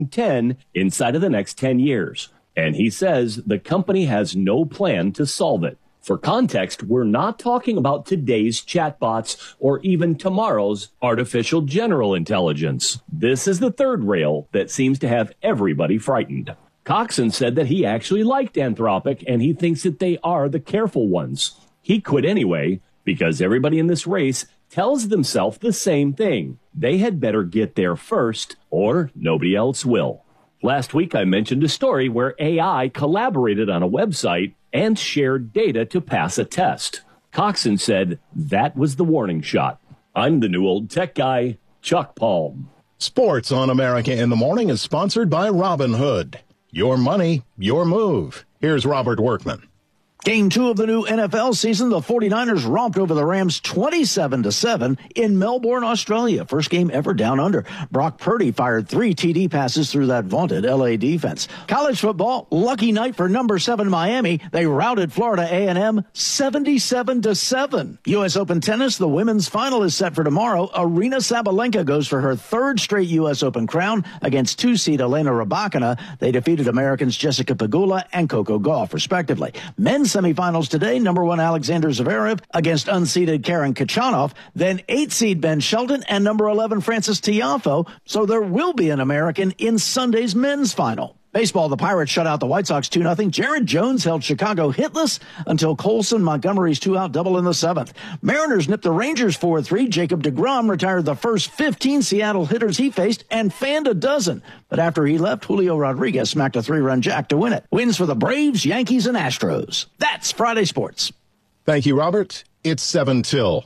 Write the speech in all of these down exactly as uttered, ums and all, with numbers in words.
ten inside of the next ten years. And he says the company has no plan to solve it. For context, we're not talking about today's chatbots or even tomorrow's artificial general intelligence. This is the third rail that seems to have everybody frightened. Coxon said that he actually liked Anthropic and he thinks that they are the careful ones. He quit anyway because everybody in this race tells themselves the same thing. They had better get there first or nobody else will. Last week, I mentioned a story where A I collaborated on a website and shared data to pass a test. Coxon said that was the warning shot. I'm the new old tech guy, Chuck Palm. Sports on America in the Morning is sponsored by Robinhood. Your money, your move. Here's Robert Workman. Game two of the new N F L season, the 49ers romped over the Rams twenty-seven to seven in Melbourne, Australia. First game ever down under. Brock Purdy fired three T D passes through that vaunted L A defense. College football, lucky night for number seven Miami. They routed Florida A and M seventy-seven to seven. U S Open tennis, the women's final is set for tomorrow. Arina Sabalenka goes for her third straight U S Open crown against two-seed Elena Rybakina. They defeated Americans Jessica Pegula and Coco Gauff, respectively. Men's semifinals today, number one Alexander Zverev against unseeded Karen Khachanov, then eight seed Ben Shelton and number eleven Francis Tiafoe. So there will be an American in Sunday's men's final. Baseball, the Pirates shut out the White Sox two nothing. Jared Jones held Chicago hitless until Colson Montgomery's two-out double in the seventh. Mariners nipped the Rangers four three. Jacob deGrom retired the first fifteen Seattle hitters he faced and fanned a dozen. But after he left, Julio Rodriguez smacked a three-run jack to win it. Wins for the Braves, Yankees, and Astros. That's Friday Sports. Thank you, Robert. It's seven till.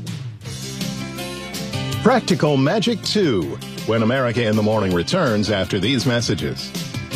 Practical Magic two, when America in the Morning returns after these messages.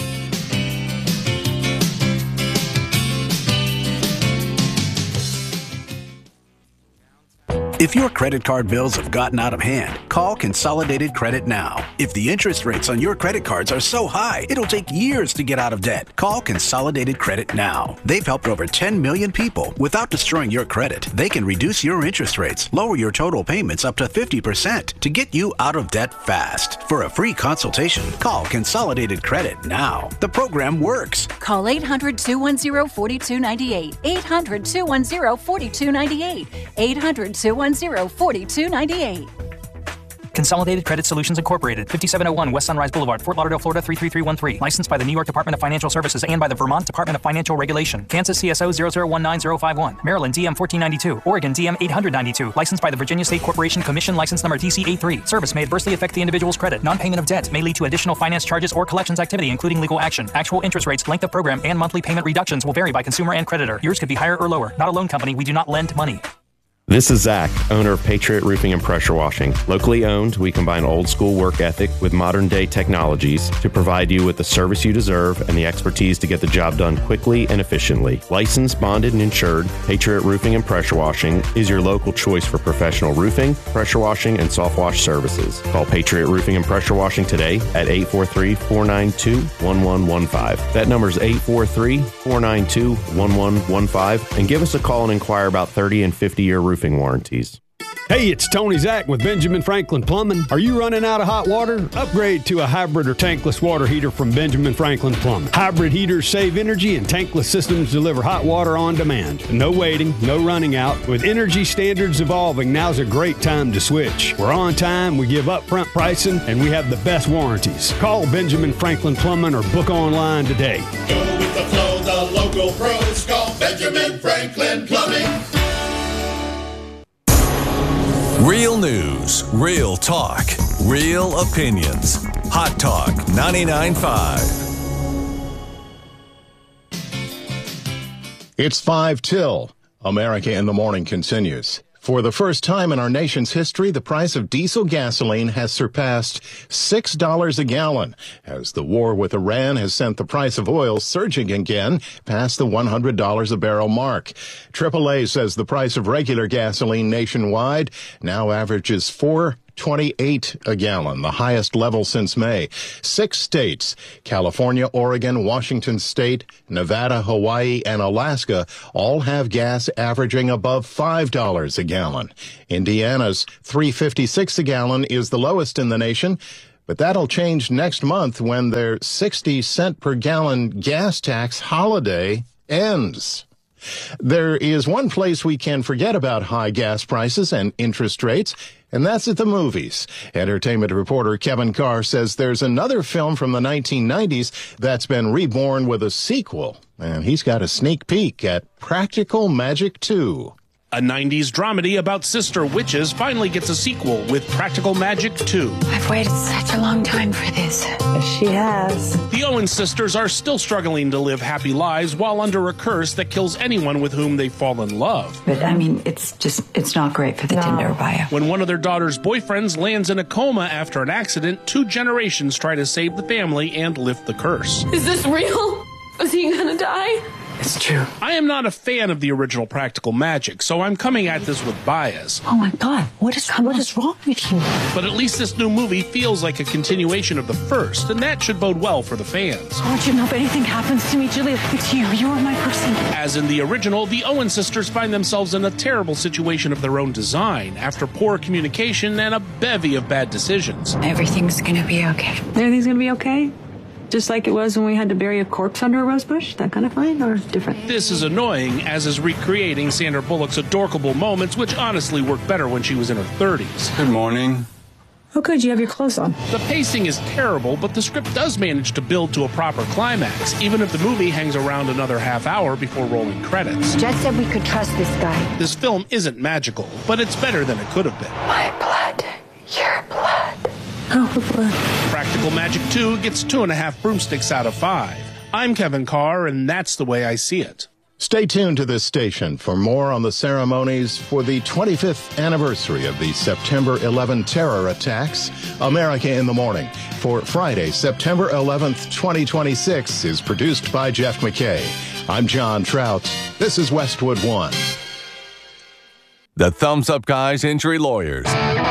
If your credit card bills have gotten out of hand, call Consolidated Credit now. If the interest rates on your credit cards are so high, it'll take years to get out of debt. Call Consolidated Credit now. They've helped over ten million people without destroying your credit. They can reduce your interest rates, lower your total payments up to fifty percent to get you out of debt fast. For a free consultation, call Consolidated Credit now. The program works. Call eight hundred, two one zero, four two nine eight. eight hundred, two one zero, four two nine eight. eight hundred, two one zero, four two nine eight. Consolidated Credit Solutions Incorporated, fifty-seven oh one West Sunrise Boulevard, Fort Lauderdale, Florida three three three one three. Licensed by the New York Department of Financial Services and by the Vermont Department of Financial Regulation. Kansas C S O zero zero one nine zero five one. Maryland D M fourteen ninety-two. Oregon D M eight ninety-two. Licensed by the Virginia State Corporation Commission. License number T C A three. Service may adversely affect the individual's credit. Non-payment of debt may lead to additional finance charges or collections activity, including legal action. Actual interest rates, length of program, and monthly payment reductions will vary by consumer and creditor. Yours could be higher or lower. Not a loan company. We do not lend money. This is Zach, owner of Patriot Roofing and Pressure Washing. Locally owned, we combine old school work ethic with modern day technologies to provide you with the service you deserve and the expertise to get the job done quickly and efficiently. Licensed, bonded, and insured, Patriot Roofing and Pressure Washing is your local choice for professional roofing, pressure washing, and soft wash services. Call Patriot Roofing and Pressure Washing today at eight four three, four nine two, one one one five. That number is eight four three, four nine two, one one one five, and give us a call and inquire about thirty and fifty year roofing warranties. Hey, it's Tony Zach with Benjamin Franklin Plumbing. Are you running out of hot water? Upgrade to a hybrid or tankless water heater from Benjamin Franklin Plumbing. Hybrid heaters save energy and tankless systems deliver hot water on demand. No waiting, no running out. With energy standards evolving, now's a great time to switch. We're on time, we give upfront pricing, and we have the best warranties. Call Benjamin Franklin Plumbing or book online today. Go with the flow, the local pros. Call Benjamin Franklin Plumbing. Real news, real talk, real opinions. Hot Talk ninety-nine point five. It's five till. America in the Morning continues. For the first time in our nation's history, the price of diesel gasoline has surpassed six dollars a gallon, as the war with Iran has sent the price of oil surging again past the one hundred dollars a barrel mark. triple A says the price of regular gasoline nationwide now averages four twenty-eight a gallon, the highest level since May. Six states, California, Oregon, Washington State, Nevada, Hawaii, and Alaska, all have gas averaging above five dollars a gallon. Indiana's three fifty-six a gallon is the lowest in the nation. But that'll change next month when their sixty cent per gallon gas tax holiday ends. There is one place we can forget about high gas prices and interest rates, and that's at the movies. Entertainment reporter Kevin Carr says there's another film from the nineteen nineties that's been reborn with a sequel, and he's got a sneak peek at Practical Magic two. A nineties dramedy about sister witches finally gets a sequel with Practical Magic two. I've waited such a long time for this. She has. The Owens sisters are still struggling to live happy lives while under a curse that kills anyone with whom they fall in love. But, I mean, it's just, it's not great for the no. Tinder bio. When one of their daughter's boyfriends lands in a coma after an accident, two generations try to save the family and lift the curse. Is this real? Is he gonna die? It's true. I am not a fan of the original Practical Magic, so I'm coming at this with bias. Oh my God, what is, what is wrong with you? But at least this new movie feels like a continuation of the first, and that should bode well for the fans. I want you to know if anything happens to me, Julia, it's you. You are my person. As in the original, the Owen sisters find themselves in a terrible situation of their own design after poor communication and a bevy of bad decisions. Everything's gonna be okay. Everything's gonna be okay? Just like it was when we had to bury a corpse under a rose bush? That kind of fine or different? This is annoying, as is recreating Sandra Bullock's adorkable moments, which honestly worked better when she was in her thirties. Good morning. Oh, good, you have your clothes on. The pacing is terrible, but the script does manage to build to a proper climax, even if the movie hangs around another half hour before rolling credits. Jess said we could trust this guy. This film isn't magical, but it's better than it could have been. My blood, your blood. Oh, blood. Practical Magic two gets two and a half broomsticks out of five. I'm Kevin Carr, and that's the way I see it. Stay tuned to this station for more on the ceremonies for the twenty-fifth anniversary of the September eleventh terror attacks. America in the Morning for Friday, September eleventh, twenty twenty-six is produced by Jeff McKay. I'm John Trout. This is Westwood One. The Thumbs Up Guys Injury Lawyers.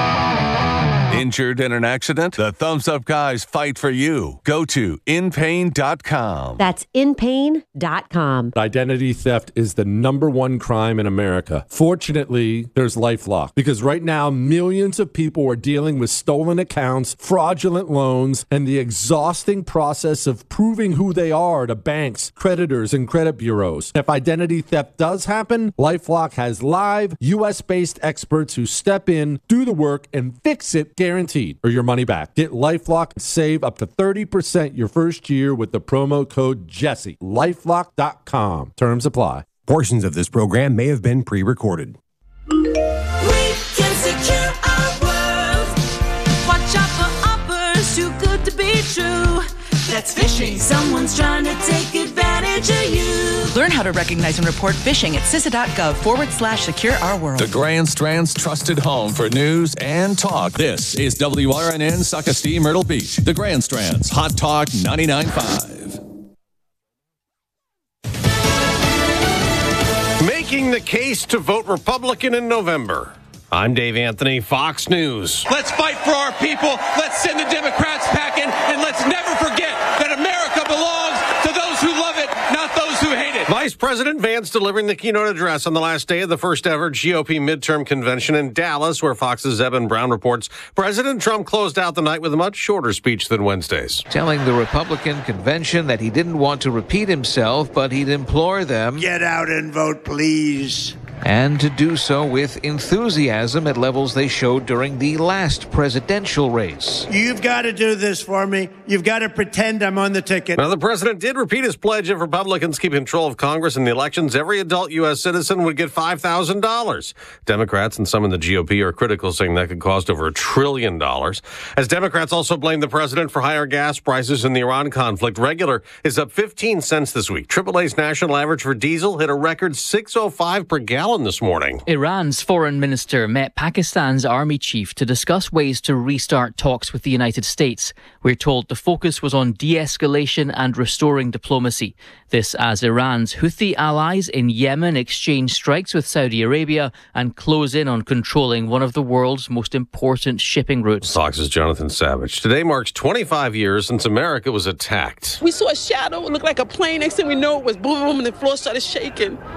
Injured in an accident? The Thumbs Up Guys fight for you. Go to in pain dot com. That's in pain dot com. Identity theft is the number one crime in America. Fortunately, there's LifeLock, because right now millions of people are dealing with stolen accounts, fraudulent loans, and the exhausting process of proving who they are to banks, creditors, and credit bureaus. If identity theft does happen, LifeLock has live U S-based experts who step in, do the work, and fix it, guaranteed, or your money back. Get LifeLock and save up to thirty percent your first year with the promo code Jesse. LifeLock dot com. Terms apply. Portions of this program may have been pre-recorded. We can secure our world. Watch out for offers too good to be true. That's phishing. Someone's trying to take advantage of you. Learn how to recognize and report phishing at C I S A dot gov forward slash secure our world. The Grand Strand's trusted home for news and talk. This is W R N N Saukestie, Myrtle Beach. The Grand Strand's Hot Talk ninety-nine point five. Making the case to vote Republican in November. I'm Dave Anthony, Fox News. Let's fight for our people. Let's send the Democrats packing, and let's never forget that America belongs to those who love it, not those who hate it. Vice President Vance delivering the keynote address on the last day of the first ever G O P midterm convention in Dallas, where Fox's Evan Brown reports President Trump closed out the night with a much shorter speech than Wednesday's. Telling the Republican convention that he didn't want to repeat himself, but he'd implore them, get out and vote, please. And to do so with enthusiasm at levels they showed during the last presidential race. You've got to do this for me. You've got to pretend I'm on the ticket. Now, the president did repeat his pledge if Republicans keep control of Congress in the elections, every adult U S citizen would get five thousand dollars. Democrats and some in the G O P are critical, saying that could cost over a trillion dollars. As Democrats also blame the president for higher gas prices in the Iran conflict, regular is up fifteen cents this week. triple A's national average for diesel hit a record six oh five per gallon this morning. Iran's foreign minister met Pakistan's army chief to discuss ways to restart talks with the United States. We're told the focus was on de-escalation and restoring diplomacy. This as Iran's Houthi allies in Yemen exchange strikes with Saudi Arabia and close in on controlling one of the world's most important shipping routes. Fox's Jonathan Savage. Today marks twenty-five years since America was attacked. We saw a shadow, it looked like a plane. Next thing we know, it was boom, boom, and the floor started shaking.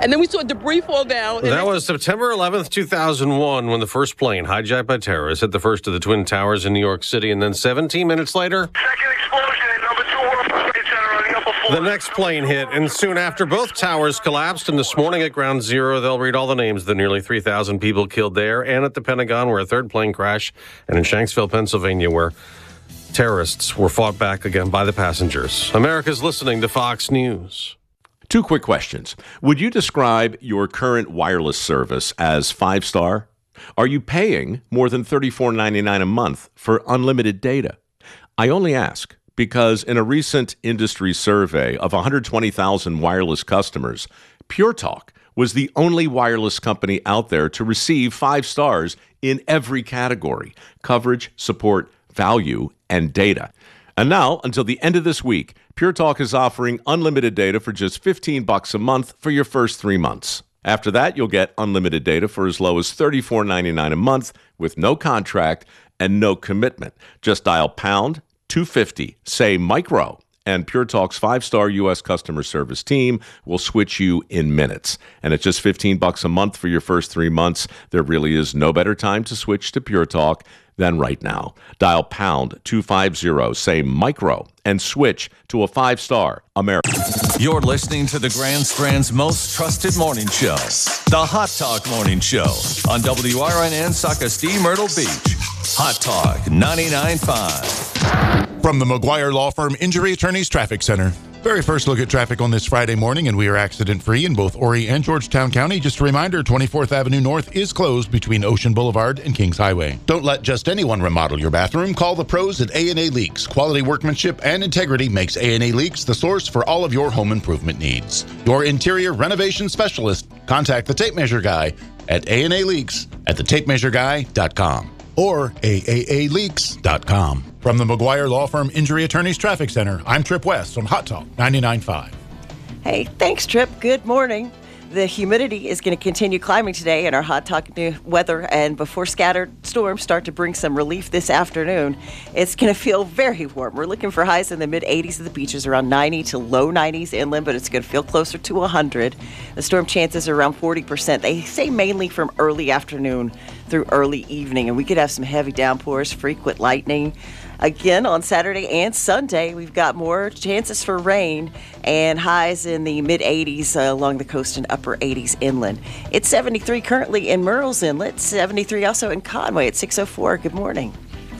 and then we saw debris fall down. That was September eleventh, two thousand one, when the first plane, hijacked by terrorists, hit the first of the Twin Towers in New York City, and then seventeen minutes later, second explosion in number two World Trade Center on the upper floor. the next plane hit, and soon after, both towers collapsed. And this morning at Ground Zero, they'll read all the names of the nearly three thousand people killed there, and at the Pentagon, where a third plane crashed, and in Shanksville, Pennsylvania, where terrorists were fought back again by the passengers. America's listening to Fox News. Two quick questions. Would you describe your current wireless service as five-star? Are you paying more than thirty-four ninety-nine a month for unlimited data? I only ask because in a recent industry survey of one hundred twenty thousand wireless customers, Pure Talk was the only wireless company out there to receive five stars in every category: coverage, support, value, and data. And now, until the end of this week, Pure Talk is offering unlimited data for just fifteen bucks a month for your first three months. After that, you'll get unlimited data for as low as thirty-four ninety-nine a month with no contract and no commitment. Just dial pound two fifty, say micro, and Pure Talk's five-star U S customer service team will switch you in minutes. And at just fifteen bucks a month for your first three months, there really is no better time to switch to Pure Talk than right now. Dial pound two fifty, say micro, and switch to a five-star America. You're listening to the Grand Strand's most trusted morning show, the Hot Talk Morning Show on W R N N Socastee, Myrtle Beach. Hot Talk ninety-nine point five. From the McGuire Law Firm Injury Attorneys Traffic Center. Very first look at traffic on this Friday morning, and we are accident-free in both Horry and Georgetown County. Just a reminder, twenty-fourth Avenue North is closed between Ocean Boulevard and Kings Highway. Don't let just anyone remodel your bathroom. Call the pros at A and A Leaks. Quality workmanship and integrity makes A and A Leaks the source for all of your home improvement needs. Your interior renovation specialist. Contact the Tape Measure Guy at A and A Leaks at the tape measure guy dot com or A A A leaks dot com. From the McGuire Law Firm Injury Attorneys Traffic Center, I'm Trip West on Hot Talk ninety-nine point five. Hey, thanks, Trip. Good morning. The humidity is going to continue climbing today in our Hot Talk weather, and before scattered storms start to bring some relief this afternoon, it's going to feel very warm. We're looking for highs in the mid-eighties at the beaches, around ninety to low nineties inland, but it's going to feel closer to one hundred. The storm chances are around forty percent. They say mainly from early afternoon through early evening, and we could have some heavy downpours, frequent lightning. Again, on Saturday and Sunday, we've got more chances for rain and highs in the mid-eighties uh, along the coast and upper eighties inland. It's seventy-three currently in Murrells Inlet, seventy-three also in Conway at six oh four. Good morning.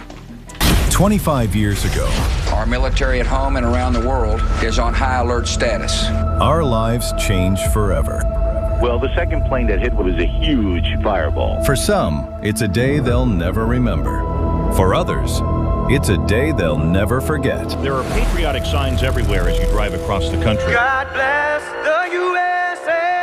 twenty-five years ago, our military at home and around the world is on high alert status. Our lives changed forever. Well, the second plane that hit was a huge fireball. For some, it's a day they'll never remember. For others, it's a day they'll never forget. There are patriotic signs everywhere as you drive across the country. God bless the U S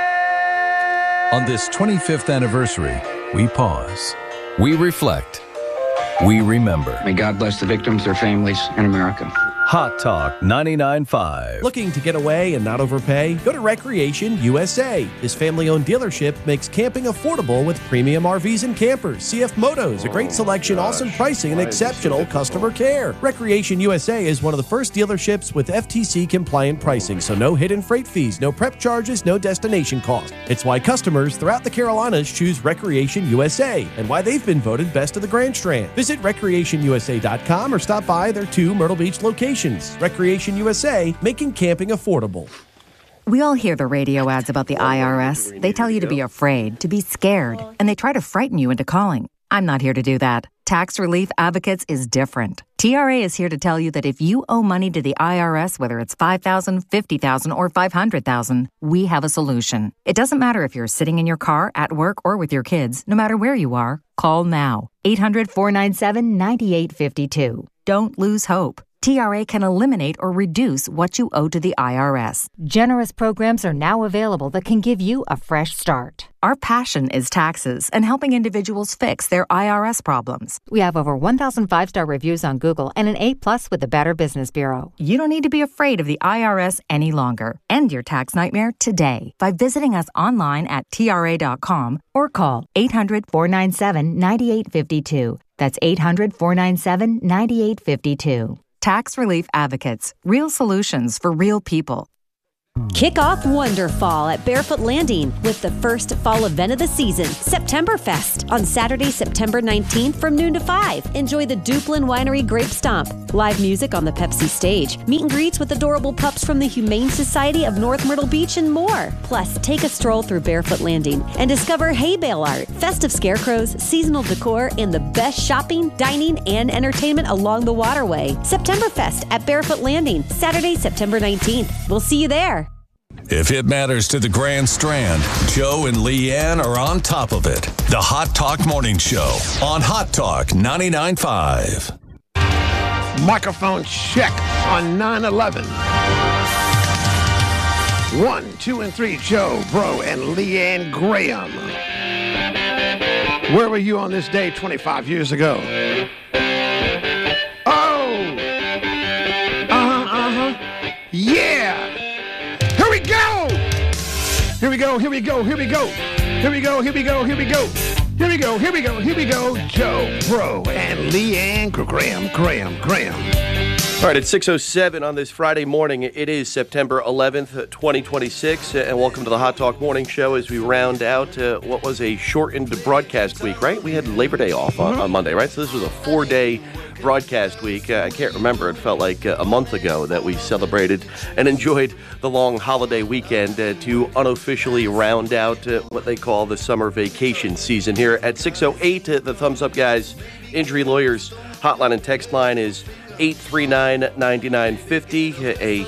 A! On this twenty-fifth anniversary, we pause. We reflect. We remember. May God bless the victims, their families, and America. Hot Talk ninety-nine point five. Looking to get away and not overpay? Go to Recreation U S A. This family-owned dealership makes camping affordable with premium R Vs and campers. C F Motos, a great selection, awesome pricing, and exceptional customer care. Recreation U S A is one of the first dealerships with F T C-compliant pricing, so no hidden freight fees, no prep charges, no destination cost. It's why customers throughout the Carolinas choose Recreation U S A and why they've been voted best of the Grand Strand. Visit recreation u s a dot com or stop by their two Myrtle Beach locations. Recreation U S A, making camping affordable. We all hear the radio ads about the I R S. They tell you to be afraid, to be scared, and they try to frighten you into calling. I'm not here to do that. Tax Relief Advocates is different. T R A is here to tell you that if you owe money to the I R S, whether it's five thousand dollars, fifty thousand dollars, or five hundred thousand dollars, we have a solution. It doesn't matter if you're sitting in your car, at work, or with your kids. No matter where you are, call now. eight hundred, four nine seven, nine eight five two. Don't lose hope. T R A can eliminate or reduce what you owe to the I R S. Generous programs are now available that can give you a fresh start. Our passion is taxes and helping individuals fix their I R S problems. We have over one thousand five-star reviews on Google and an A plus with the Better Business Bureau. You don't need to be afraid of the I R S any longer. End your tax nightmare today by visiting us online at T R A dot com or call eight hundred, four nine seven, nine eight five two. That's eight hundred, four nine seven, nine eight five two. Tax Relief Advocates. Real solutions for real people. Kick off Wonderfall at Barefoot Landing with the first fall event of the season, Septemberfest, on Saturday, September nineteenth from noon to five. Enjoy the Duplin Winery Grape Stomp, live music on the Pepsi stage, meet and greets with adorable pups from the Humane Society of North Myrtle Beach, and more. Plus, take a stroll through Barefoot Landing and discover hay bale art, festive scarecrows, seasonal decor, and the best shopping, dining, and entertainment along the waterway. Septemberfest at Barefoot Landing, Saturday, September nineteenth. We'll see you there. If it matters to the Grand Strand, Joe and Leanne are on top of it. The Hot Talk Morning Show on Hot Talk ninety-nine point five. Microphone check on nine eleven. One, two, and three, Joe, Bro, and Leanne Graham. Where were you on this day twenty-five years ago? Oh! Uh-huh, uh-huh. Yeah! Here we go! Here we go, here we go, here we go. Here we go, here we go, here we go. Here we go, here we go, here we go. Joe, Bro, and Leanne Graham, Graham, Graham. All right, it's six oh seven on this Friday morning. It is September eleventh, twenty twenty-six, and welcome to the Hot Talk Morning Show as we round out uh, what was a shortened broadcast week, right? We had Labor Day off on, on Monday, right? So this was a four-day broadcast week. Uh, I can't remember. It felt like uh, a month ago that we celebrated and enjoyed the long holiday weekend uh, to unofficially round out uh, what they call the summer vacation season. Here at six oh eight, uh, the Thumbs Up Guys Injury Lawyers hotline and text line is eight three nine, nine nine five zero. A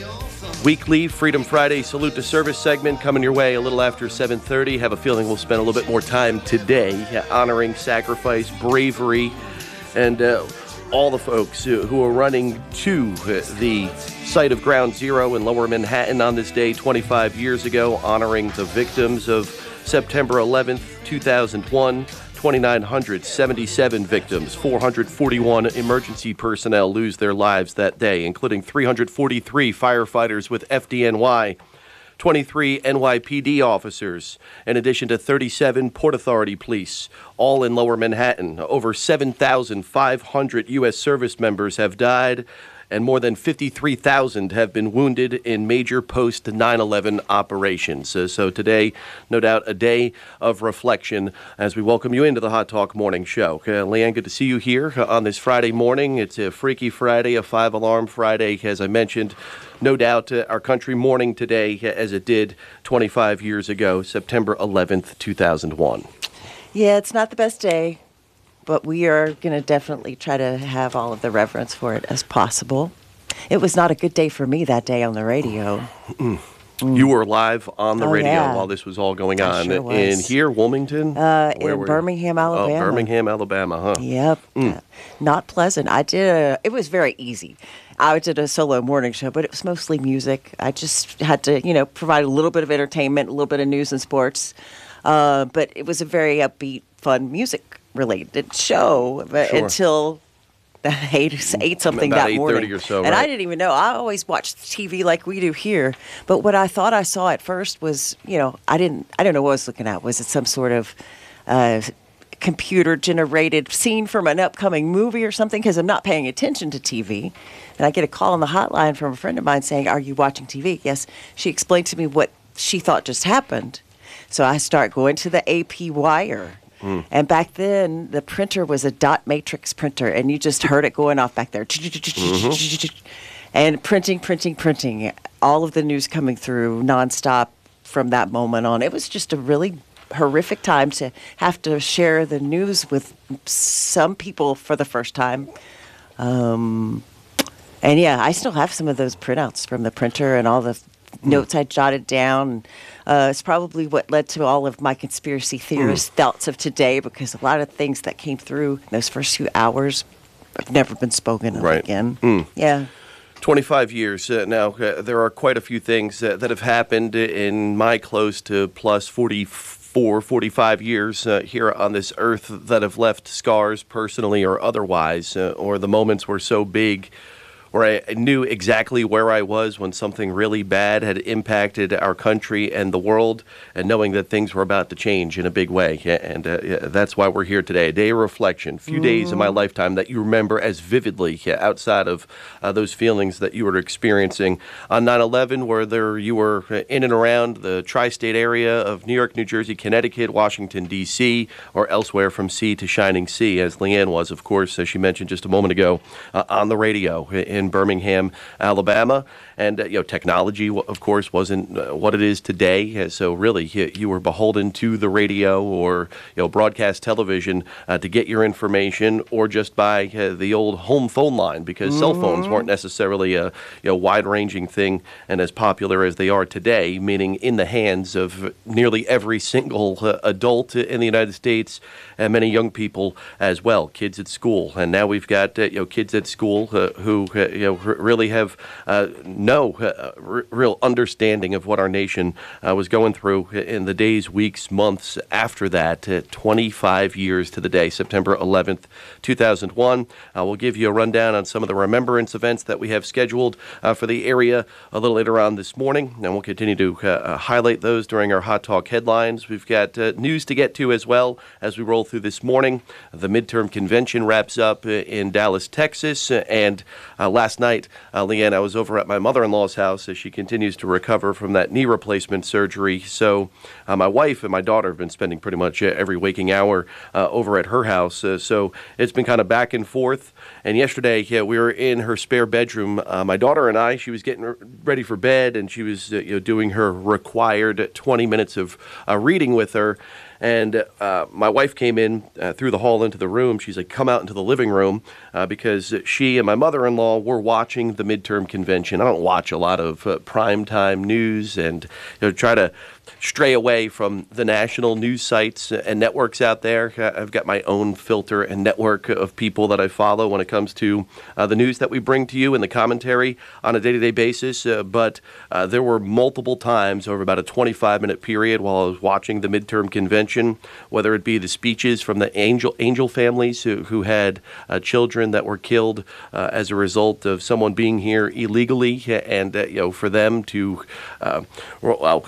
weekly Freedom Friday Salute to Service segment coming your way a little after seven thirty. Have a feeling we'll spend a little bit more time today honoring sacrifice, bravery, and uh, all the folks who are running to the site of Ground Zero in Lower Manhattan on this day twenty-five years ago, honoring the victims of September eleventh, two thousand one. two thousand nine hundred seventy-seven victims, four hundred forty-one emergency personnel lose their lives that day, including three hundred forty-three firefighters with F D N Y, twenty-three N Y P D officers, in addition to thirty-seven Port Authority police, all in Lower Manhattan. Over seven thousand five hundred U S service members have died, and more than fifty-three thousand have been wounded in major post nine eleven operations. Uh, so today, no doubt, a day of reflection as we welcome you into the Hot Talk Morning Show. Uh, Leanne, good to see you here uh, on this Friday morning. It's a Freaky Friday, a five-alarm Friday, as I mentioned. No doubt uh, our country mourning today uh, as it did twenty-five years ago, September eleventh, two thousand one. Yeah, it's not the best day, but we are going to definitely try to have all of the reverence for it as possible. It was not a good day for me that day on the radio. Mm. You were live on the Oh, radio yeah. while this was all going I on. sure was. In here, Wilmington? Uh, Where in were you? Birmingham, Alabama. Oh, Birmingham, Alabama, huh? Yep. Mm. Uh, not pleasant. I did a, it was very easy. I did a solo morning show, but it was mostly music. I just had to, you know, provide a little bit of entertainment, a little bit of news and sports. Uh, but it was a very upbeat, fun, music-related show but Sure. until eight, eight something About that morning. eight thirty or so, and I right. didn't even know. I always watch T V like we do here. But what I thought I saw at first was, you know, I didn't, I don't know what I was looking at. Was it some sort of uh, computer-generated scene from an upcoming movie or something? Because I'm not paying attention to T V. And I get a call on the hotline from a friend of mine saying, "Are you watching T V?" Yes. She explained to me what she thought just happened. So I start going to the A P wire. Mm. And back then, the printer was a dot matrix printer, and you just heard it going off back there. And printing, printing, printing. All of the news coming through nonstop from that moment on. It was just a really horrific time to have to share the news with some people for the first time. Um, and yeah, I still have some of those printouts from the printer and all the notes I jotted down. Uh, it's probably what led to all of my conspiracy theorist mm. thoughts of today, because a lot of things that came through in those first few hours have never been spoken of Right. again. Mm. Yeah. twenty-five years uh, now. Uh, there are quite a few things uh, that have happened in my close to plus forty-four, forty-five years uh, here on this earth that have left scars personally or otherwise, uh, or the moments were so big where I knew exactly where I was when something really bad had impacted our country and the world, and knowing that things were about to change in a big way. And uh, yeah, that's why we're here today. A day of reflection, a few mm. days in my lifetime that you remember as vividly yeah, outside of uh, those feelings that you were experiencing on nine eleven, whether you were in and around the tri-state area of New York, New Jersey, Connecticut, Washington, D C, or elsewhere from sea to shining sea, as Leanne was, of course, as she mentioned just a moment ago, uh, on the radio in Birmingham, Alabama. And, uh, you know, technology, of course, wasn't uh, what it is today. So really, you, you were beholden to the radio or, you know, broadcast television uh, to get your information, or just by uh, the old home phone line, because mm-hmm. cell phones weren't necessarily a, you know, wide-ranging thing and as popular as they are today, meaning in the hands of nearly every single uh, adult in the United States, and many young people as well, kids at school. And now we've got, uh, you know, kids at school uh, who, uh, you know, r- really have uh, no uh, r- real understanding of what our nation uh, was going through in the days, weeks, months after that. Uh, twenty-five years to the day, September eleventh, two thousand one. Uh, we'll give you a rundown on some of the remembrance events that we have scheduled uh, for the area a little later on this morning, and we'll continue to uh, uh, highlight those during our Hot Talk headlines. We've got uh, news to get to as well as we roll through this morning. The midterm convention wraps up uh, in Dallas, Texas, uh, and uh, last night, uh, Leanne, I was over at my mother-in-law's house as she continues to recover from that knee replacement surgery. So uh, my wife and my daughter have been spending pretty much uh, every waking hour uh, over at her house. Uh, so it's been kind of back and forth. And yesterday, yeah, we were in her spare bedroom. Uh, my daughter and I, she was getting ready for bed, and she was uh, you know, doing her required twenty minutes of uh, reading with her. And uh, my wife came in uh, through the hall into the room. She's like, come out into the living room uh, because she and my mother-in-law were watching the midterm convention. I don't watch a lot of uh, primetime news and you know, try to stray away from the national news sites and networks out there. I've got my own filter and network of people that I follow when it comes to uh, the news that we bring to you and the commentary on a day-to-day basis. Uh, but uh, there were multiple times over about a twenty-five minute period while I was watching the midterm convention, whether it be the speeches from the angel angel families who, who had uh, children that were killed uh, as a result of someone being here illegally, and uh, you know, for them to uh, well,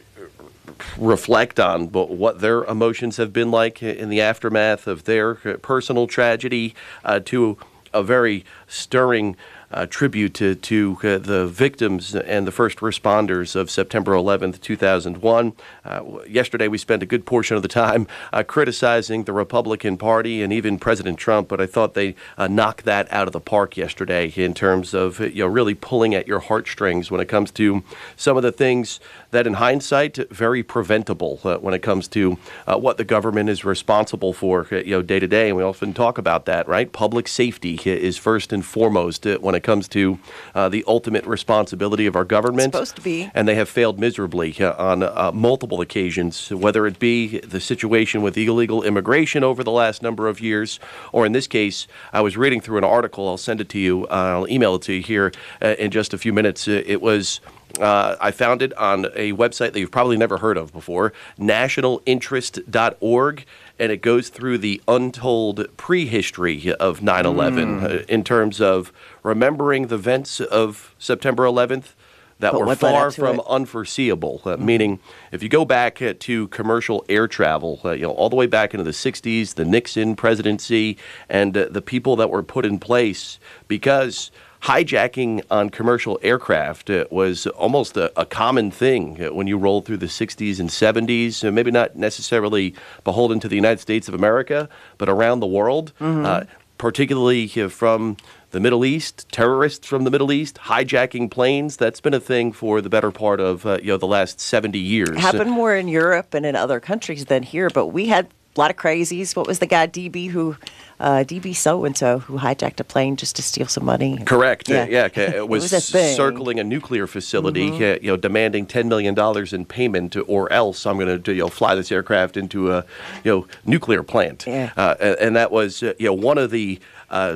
reflect on what their emotions have been like in the aftermath of their personal tragedy, uh, to a very stirring uh, tribute to, to uh, the victims and the first responders of September eleventh, two thousand one. Uh, yesterday, we spent a good portion of the time uh, criticizing the Republican Party and even President Trump, but I thought they uh, knocked that out of the park yesterday in terms of you know really pulling at your heartstrings when it comes to some of the things that, in hindsight, very preventable uh, when it comes to uh, what the government is responsible for, uh, you know, day to day. And we often talk about that, right? Public safety is first and foremost uh, when it comes to uh, the ultimate responsibility of our government. It's supposed to be. And they have failed miserably uh, on uh, multiple occasions, whether it be the situation with illegal immigration over the last number of years, or in this case, I was reading through an article. I'll send it to you. Uh, I'll email it to you here uh, in just a few minutes. Uh, it was... Uh, I found it on a website that you've probably never heard of before, national interest dot org, and it goes through the untold prehistory of nine eleven mm. uh, in terms of remembering the events of September eleventh that but were far from it? unforeseeable, uh, mm. meaning if you go back uh, to commercial air travel, uh, you know, all the way back into the sixties, the Nixon presidency, and uh, the people that were put in place, because hijacking on commercial aircraft uh, was almost a, a common thing uh, when you rolled through the sixties and seventies, uh, maybe not necessarily beholden to the United States of America, but around the world, mm-hmm. uh, particularly uh, from the Middle East, terrorists from the Middle East hijacking planes. That's been a thing for the better part of uh, you know the last seventy years. It happened more in Europe and in other countries than here, but we had a lot of crazies. What was the guy, D B, who... Uh, D B so-and-so who hijacked a plane just to steal some money. Correct. Yeah. Uh, yeah. It was, it was a circling a nuclear facility, mm-hmm. uh, you know, demanding ten million dollars in payment, or else I'm going to you know fly this aircraft into a you know nuclear plant. Yeah. Uh, and, and that was uh, you know one of the uh,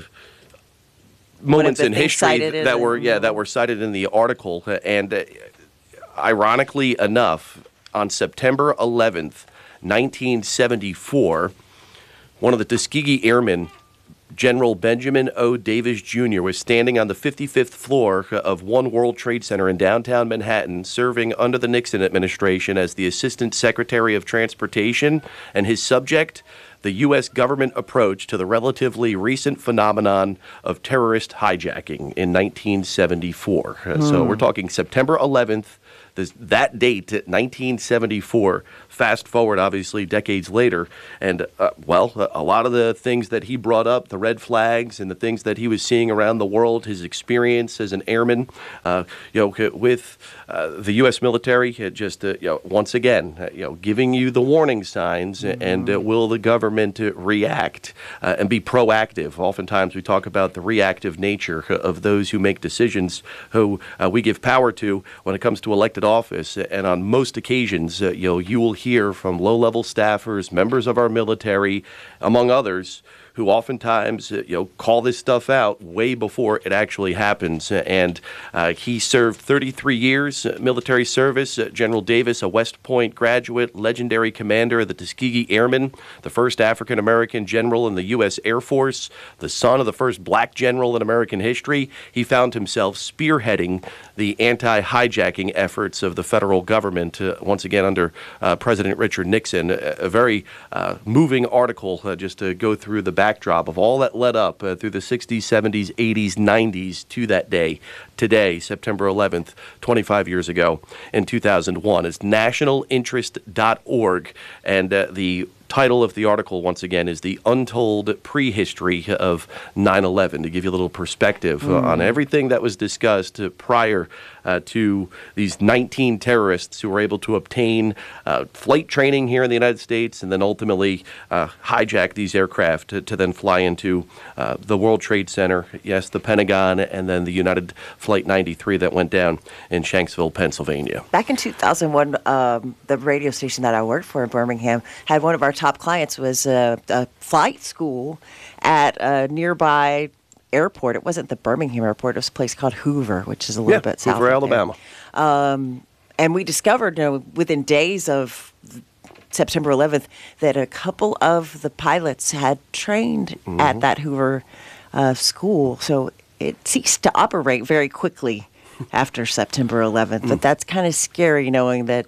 moments in history that in were yeah that were cited in the article. Uh, and uh, ironically enough, on September eleventh, nineteen seventy-four. One of the Tuskegee Airmen General Benjamin O. Davis Junior was standing on the fifty-fifth floor of One World Trade Center in downtown Manhattan, serving under the Nixon administration as the Assistant Secretary of Transportation, and his subject, the U S government approach to the relatively recent phenomenon of terrorist hijacking in nineteen seventy-four. Uh, So Hmm. we're talking September eleventh, this, that date, nineteen seventy-four. Fast forward, obviously, decades later, and, uh, well, a lot of the things that he brought up, the red flags and the things that he was seeing around the world, his experience as an airman, uh, you know, with uh, the U S military, uh, just, uh, you know, once again, uh, you know, giving you the warning signs, mm-hmm. and uh, will the government uh, react uh, and be proactive? Oftentimes we talk about the reactive nature of those who make decisions, who uh, we give power to when it comes to elected office, and on most occasions, uh, you know, you will hear from low-level staffers, members of our military, among others, who oftentimes uh, you know call this stuff out way before it actually happens. And uh, he served thirty-three years uh, military service. Uh, General Davis, a West Point graduate, legendary commander of the Tuskegee Airmen, the first African-American general in the U S Air Force, the son of the first black general in American history. He found himself spearheading the anti-hijacking efforts of the federal government, uh, once again under uh, President Richard Nixon. A, a very uh, moving article uh, just to go through the backdrop of all that led up uh, through the sixties, seventies, eighties, nineties to that day. Today, September eleventh, twenty-five years ago in two thousand one. It's national interest dot org, and uh, the title of the article, once again, is The Untold Prehistory of nine eleven, to give you a little perspective mm. uh, on everything that was discussed uh, prior uh, to these nineteen terrorists who were able to obtain uh, flight training here in the United States, and then ultimately uh, hijack these aircraft to, to then fly into uh, the World Trade Center, yes, the Pentagon, and then the United Flight ninety-three that went down in Shanksville, Pennsylvania. Back in two thousand one, um, the radio station that I worked for in Birmingham had one of our top clients was a, a flight school at a nearby airport. It wasn't the Birmingham airport. It was a place called Hoover, which is a little yeah, bit south Hoover, of Alabama. Um, and we discovered, you know, within days of September eleventh, that a couple of the pilots had trained mm-hmm. at that Hoover uh, school. So it ceased to operate very quickly after September eleventh. Mm. But that's kind of scary, knowing that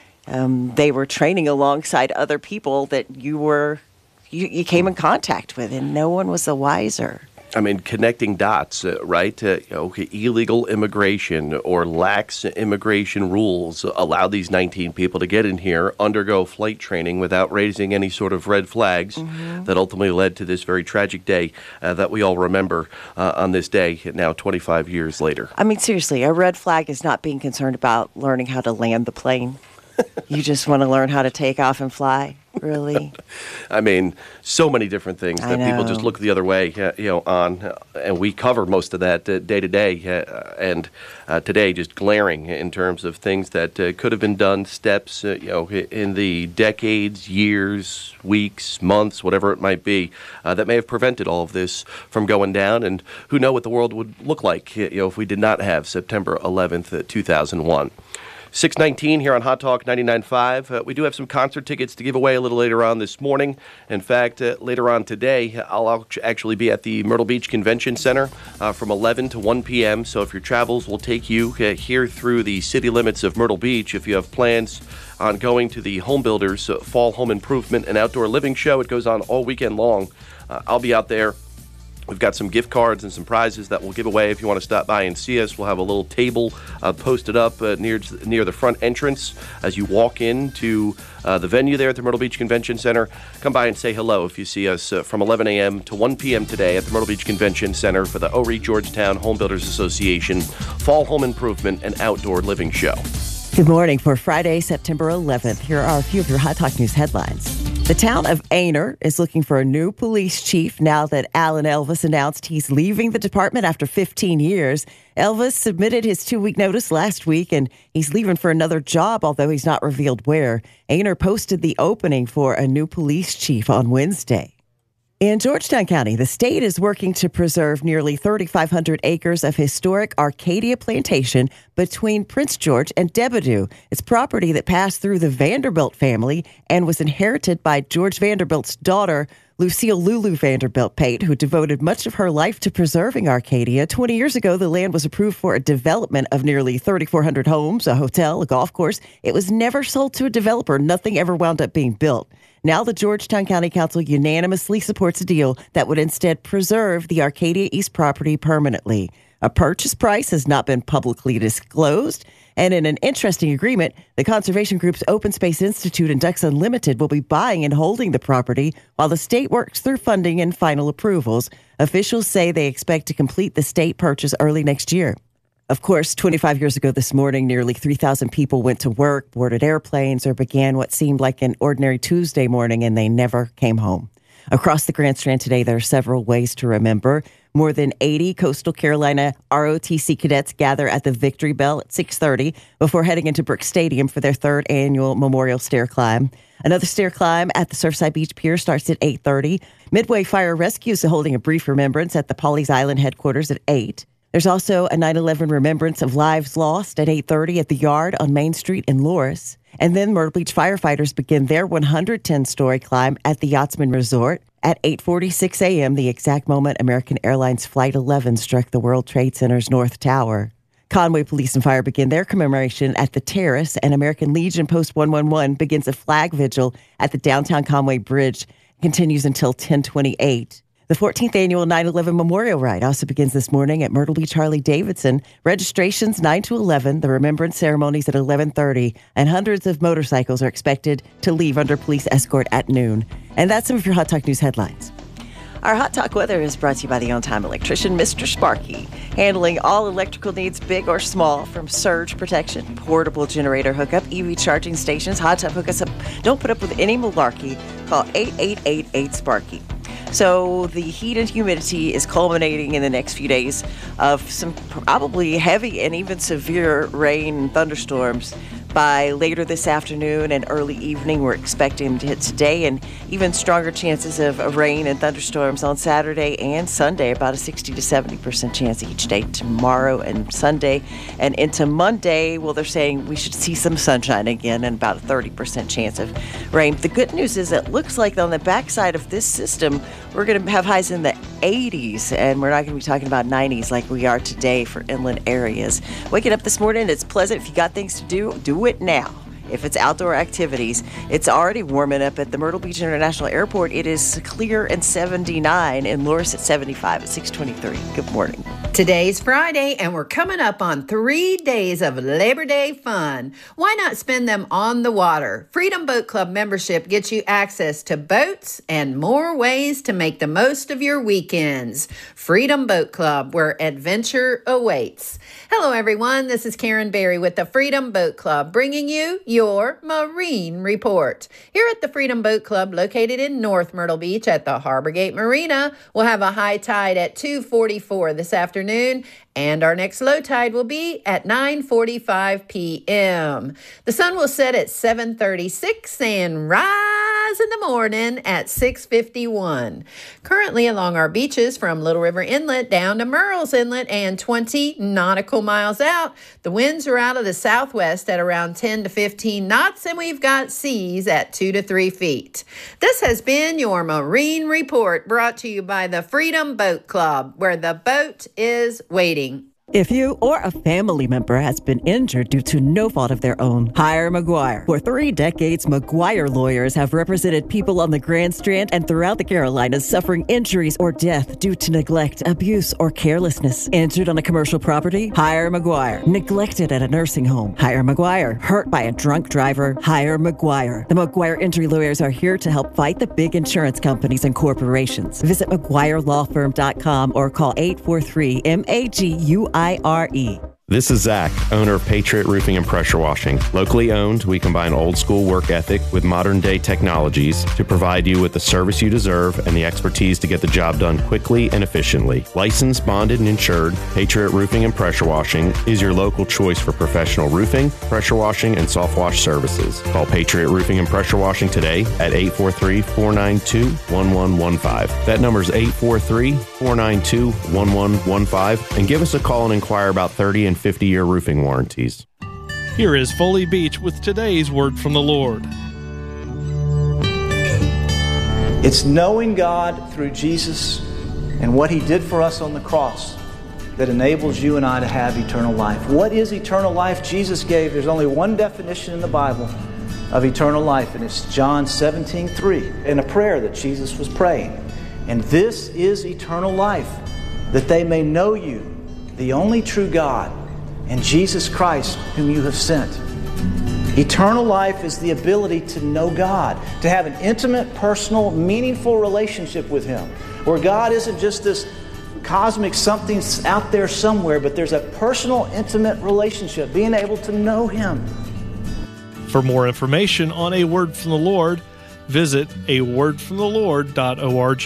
um, they were training alongside other people that you were you, you came in contact with, and no one was the wiser. I mean, connecting dots, uh, right? Uh, you know, illegal immigration or lax immigration rules allow these nineteen people to get in here, undergo flight training without raising any sort of red flags mm-hmm. that ultimately led to this very tragic day uh, that we all remember uh, on this day now twenty-five years later. I mean, seriously, a red flag is not being concerned about learning how to land the plane. You just want to learn how to take off and fly, really? I mean, so many different things that people just look the other way, uh, you know, on, uh, and we cover most of that uh, day to day, uh, and uh, today just glaring in terms of things that uh, could have been done, steps, uh, you know, in the decades, years, weeks, months, whatever it might be, uh, that may have prevented all of this from going down, and who know what the world would look like, you know, if we did not have September eleventh, two thousand one. six nineteen here on Hot Talk ninety-nine point five. Uh, we do have some concert tickets to give away a little later on this morning. In fact, uh, later on today, I'll actually be at the Myrtle Beach Convention Center uh, from eleven to one p.m. So if your travels will take you uh, here through the city limits of Myrtle Beach, if you have plans on going to the Home Builders uh, Fall Home Improvement and Outdoor Living Show, it goes on all weekend long. Uh, I'll be out there. We've got some gift cards and some prizes that we'll give away if you want to stop by and see us. We'll have a little table uh, posted up uh, near near the front entrance as you walk into uh, the venue there at the Myrtle Beach Convention Center. Come by and say hello if you see us uh, from eleven a.m. to one p.m. today at the Myrtle Beach Convention Center for the Horry Georgetown Home Builders Association Fall Home Improvement and Outdoor Living Show. Good morning. For Friday, September eleventh, here are a few of your Hot Talk News headlines. The town of Aynor is looking for a new police chief now that Alan Elvis announced he's leaving the department after fifteen years. Elvis submitted his two-week notice last week, and he's leaving for another job, although he's not revealed where. Aynor posted the opening for a new police chief on Wednesday. In Georgetown County, the state is working to preserve nearly thirty-five hundred acres of historic Arcadia plantation between Prince George and Debadew. It's property that passed through the Vanderbilt family and was inherited by George Vanderbilt's daughter, Lucille Lulu Vanderbilt Pate, who devoted much of her life to preserving Arcadia. twenty years ago, the land was approved for a development of nearly thirty-four hundred homes, a hotel, a golf course. It was never sold to a developer. Nothing ever wound up being built. Now the Georgetown County Council unanimously supports a deal that would instead preserve the Arcadia East property permanently. A purchase price has not been publicly disclosed. And in an interesting agreement, the conservation groups Open Space Institute and Ducks Unlimited will be buying and holding the property while the state works through funding and final approvals. Officials say they expect to complete the state purchase early next year. Of course, twenty-five years ago this morning, nearly three thousand people went to work, boarded airplanes, or began what seemed like an ordinary Tuesday morning, and they never came home. Across the Grand Strand today, there are several ways to remember. More than eighty Coastal Carolina R O T C cadets gather at the Victory Bell at six thirty before heading into Brooks Stadium for their third annual Memorial Stair Climb. Another stair climb at the Surfside Beach Pier starts at eight thirty. Midway Fire Rescue is holding a brief remembrance at the Pawleys Island headquarters at eight. There's also a nine eleven remembrance of lives lost at eight thirty at the Yard on Main Street in Loris. And then Myrtle Beach firefighters begin their one hundred ten story climb at the Yachtsman Resort. At eight forty-six a.m., the exact moment American Airlines Flight eleven struck the World Trade Center's North Tower. Conway Police and Fire begin their commemoration at the Terrace, and American Legion Post one one one begins a flag vigil at the downtown Conway Bridge. It continues until ten twenty-eight. The fourteenth annual nine eleven Memorial Ride also begins this morning at Myrtle Beach Harley-Davidson. Registrations nine to eleven, the remembrance ceremonies at eleven thirty, and hundreds of motorcycles are expected to leave under police escort at noon. And that's some of your Hot Talk News headlines. Our Hot Talk weather is brought to you by the on-time electrician, Mister Sparky, handling all electrical needs, big or small, from surge protection, portable generator hookup, E V charging stations, hot tub hookups up. Don't put up with any malarkey. Call eight eight eight eight Sparky. So the heat and humidity is culminating in the next few days of some probably heavy and even severe rain and thunderstorms. By later this afternoon and early evening, we're expecting them to hit today, and even stronger chances of rain and thunderstorms on Saturday and Sunday, about a sixty to seventy percent chance each day tomorrow and Sunday. And into Monday, well, they're saying we should see some sunshine again and about a thirty percent chance of rain. The good news is it looks like on the backside of this system, we're going to have highs in the eighties, and we're not going to be talking about nineties like we are today for inland areas. Waking up this morning, it's pleasant. If you got things to do, do it now. If it's outdoor activities, it's already warming up at the Myrtle Beach International Airport. It is clear and seventy-nine, and Loris at seventy-five at six twenty-three. Good morning. Today's Friday, and we're coming up on three days of Labor Day fun. Why not spend them on the water? Freedom Boat Club membership gets you access to boats and more ways to make the most of your weekends. Freedom Boat Club, where adventure awaits. Hello, everyone. This is Karen Berry with the Freedom Boat Club, bringing you your Marine Report. Here at the Freedom Boat Club, located in North Myrtle Beach at the Harbor Gate Marina, we'll have a high tide at two forty-four this afternoon, and our next low tide will be at nine forty-five p.m. The sun will set at seven thirty-six and rise in the morning at six fifty-one. Currently along our beaches from Little River Inlet down to Murrells Inlet and twenty nautical miles out, the winds are out of the southwest at around ten to fifteen knots, and we've got seas at two to three feet. This has been your Marine Report, brought to you by the Freedom Boat Club, where the boat is waiting. If you or a family member has been injured due to no fault of their own, hire McGuire. For three decades, McGuire lawyers have represented people on the Grand Strand and throughout the Carolinas suffering injuries or death due to neglect, abuse, or carelessness. Injured on a commercial property? Hire McGuire. Neglected at a nursing home? Hire McGuire. Hurt by a drunk driver? Hire McGuire. The McGuire injury lawyers are here to help fight the big insurance companies and corporations. Visit McGuire Law Firm dot com or call eight four three M A G U I R E. This is Zach, owner of Patriot Roofing and Pressure Washing. Locally owned, we combine old school work ethic with modern day technologies to provide you with the service you deserve and the expertise to get the job done quickly and efficiently. Licensed, bonded, and insured, Patriot Roofing and Pressure Washing is your local choice for professional roofing, pressure washing, and soft wash services. Call Patriot Roofing and Pressure Washing today at eight four three, four nine two, one one one five. That number is eight four three, four nine two, one one one five, and give us a call and inquire about thirty and fifty-year roofing warranties. Here is Foley Beach with today's word from the Lord. It's knowing God through Jesus and what he did for us on the cross that enables you and I to have eternal life. What is eternal life? Jesus gave, there's only one definition in the Bible of eternal life, and it's John seventeen three, in a prayer that Jesus was praying. And this is eternal life, that they may know you, the only true God, and Jesus Christ, whom you have sent. Eternal life is the ability to know God, to have an intimate, personal, meaningful relationship with him, where God isn't just this cosmic something out there somewhere, but there's a personal, intimate relationship, being able to know him. For more information on A Word from the Lord, visit a word from the lord dot org.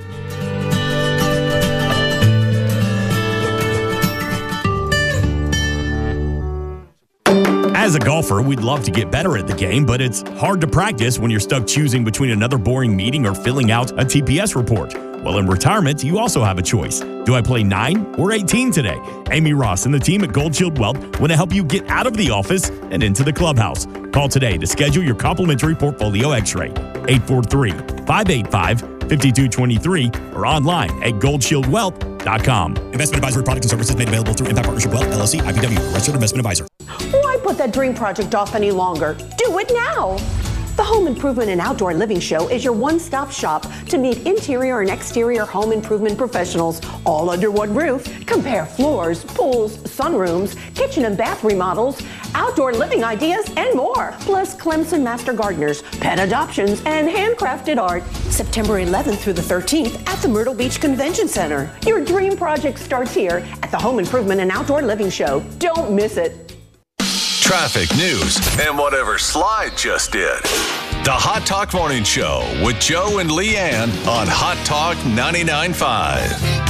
As a golfer, we'd love to get better at the game, but it's hard to practice when you're stuck choosing between another boring meeting or filling out a T P S report. Well, in retirement, you also have a choice. Do I play nine or eighteen today? Amy Ross and the team at Gold Shield Wealth want to help you get out of the office and into the clubhouse. Call today to schedule your complimentary portfolio x-ray. eight four three, five eight five, five two two three or online at gold shield wealth dot com. Investment advisory products and services made available through Impact Partnership Wealth, L L C, I P W, registered investment advisor. Why put that dream project off any longer? Do it now! The Home Improvement and Outdoor Living Show is your one-stop shop to meet interior and exterior home improvement professionals all under one roof. Compare floors, pools, sunrooms, kitchen and bath remodels, outdoor living ideas, and more. Plus Clemson Master Gardeners, pet adoptions, and handcrafted art. September eleventh through the thirteenth at the Myrtle Beach Convention Center. Your dream project starts here at the Home Improvement and Outdoor Living Show. Don't miss it. Traffic, news, and whatever Slide just did. The Hot Talk Morning Show with Joe and Leanne on Hot Talk ninety-nine point five.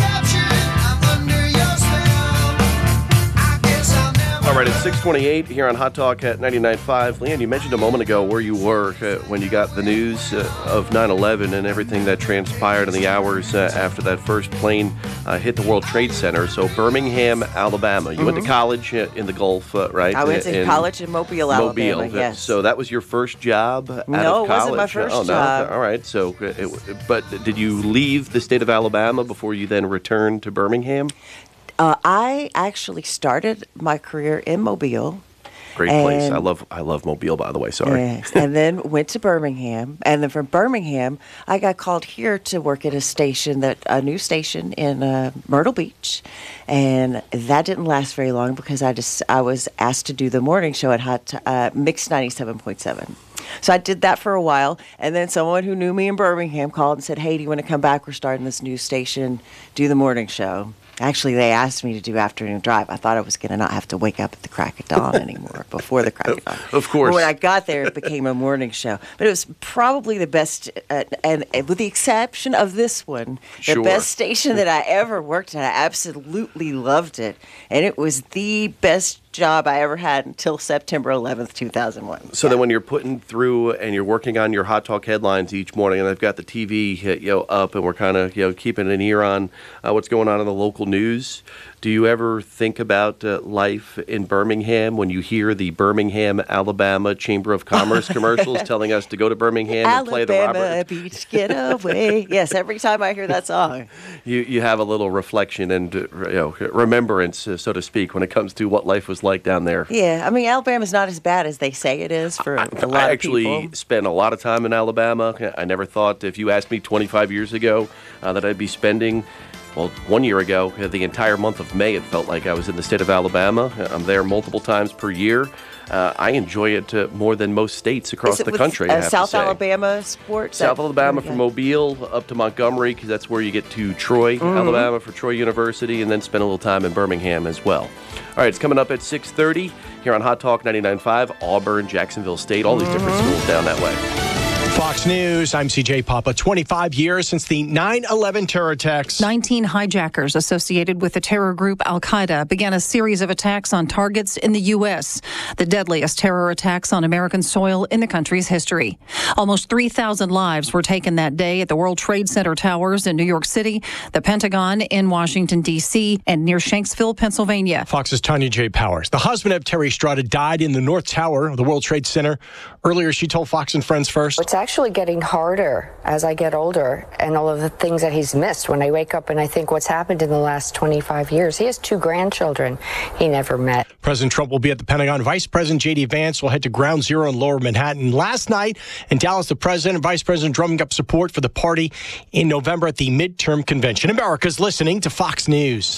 All right, it's six twenty-eight here on Hot Talk at ninety-nine point five. Leanne, you mentioned a moment ago where you were uh, when you got the news uh, of nine eleven and everything that transpired in the hours uh, after that first plane uh, hit the World Trade Center. So Birmingham, Alabama. You mm-hmm. went to college uh, in the Gulf, uh, right? I went to in college in Mobile, Alabama, Mobile. yes. So that was your first job out no, of college? No, it wasn't my first oh, no. job. All right. So, it, but did you leave the state of Alabama before you then returned to Birmingham? Uh, I actually started my career in Mobile. Great place. I love I love Mobile, by the way. Sorry. Yes, and then went to Birmingham. And then from Birmingham, I got called here to work at a station, that a new station in uh, Myrtle Beach. And that didn't last very long because I just I was asked to do the morning show at Hot uh, Mix ninety-seven point seven. So I did that for a while, and then someone who knew me in Birmingham called and said, hey, do you want to come back? We're starting this new station, do the morning show. Actually, they asked me to do afternoon drive. I thought I was going to not have to wake up at the crack of dawn anymore, before the crack of dawn. Of course. But when I got there, it became a morning show. But it was probably the best, uh, and, and with the exception of this one, the Sure. best station that I ever worked at. I absolutely loved it. And it was the best job I ever had until September eleventh, two thousand one. So then when you're putting through and you're working on your Hot Talk headlines each morning, and I've got the T V you know, up and we're kind of you know keeping an ear on uh, what's going on in the local news, do you ever think about uh, life in Birmingham when you hear the Birmingham, Alabama Chamber of Commerce commercials telling us to go to Birmingham and play the Robert? Alabama Beach Getaway. Yes, every time I hear that song. You you have a little reflection and uh, you know remembrance, uh, so to speak, when it comes to what life was like down there. Yeah, I mean, Alabama's not as bad as they say it is for I, a lot I of actually people. spent a lot of time in Alabama. I never thought, if you asked me twenty-five years ago, uh, that I'd be spending, well, one year ago, uh, the entire month of May, it felt like I was in the state of Alabama. I'm there multiple times per year. Uh, I enjoy it uh, more than most states across Is it the with, country, uh, I have South to say. Alabama sports? South That- Alabama yeah. from Mobile up to Montgomery, because that's where you get to Troy, Mhm. Alabama for Troy University, and then spend a little time in Birmingham as well. All right, it's coming up at six thirty here on Hot Talk ninety-nine point five, Auburn, Jacksonville State, all these different schools down that way. Fox News, I'm C J Papa. twenty-five years since the nine eleven terror attacks. nineteen hijackers associated with the terror group Al-Qaeda began a series of attacks on targets in the U S, the deadliest terror attacks on American soil in the country's history. Almost three thousand lives were taken that day at the World Trade Center towers in New York City, the Pentagon in Washington, D C, and near Shanksville, Pennsylvania. Fox's Tanya J. Powers. The husband of Terry Strada died in the North Tower of the World Trade Center. Earlier, she told Fox and Friends First. It's actually getting harder as I get older, and all of the things that he's missed. When I wake up and I think what's happened in the last twenty-five years, he has two grandchildren he never met. President Trump will be at the Pentagon. Vice President J D. Vance will head to Ground Zero in Lower Manhattan. Last night in Dallas, the president and vice president drumming up support for the party in November at the midterm convention. America's listening to Fox News.